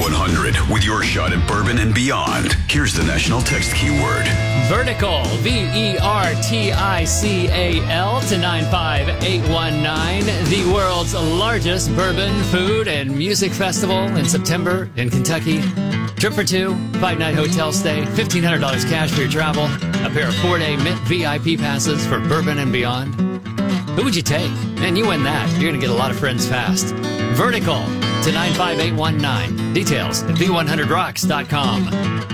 V100 with your shot at bourbon and beyond. Here's the national text keyword. Vertical, Vertical to 95819. The world's largest bourbon, food, and music festival in September in Kentucky. Trip for two, 5-night hotel stay, $1,500 cash for your travel, a pair of 4-day Mint VIP passes for bourbon and beyond. Who would you take? Man, you win that. You're going to get a lot of friends fast. Vertical to 95819. Details at V100rocks.com.